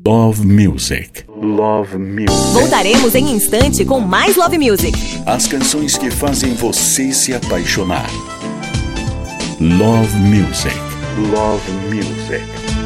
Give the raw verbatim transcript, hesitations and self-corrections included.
Love Music. Love Music. Voltaremos em instante com mais Love Music. As canções que fazem você se apaixonar. Love Music. Love Music.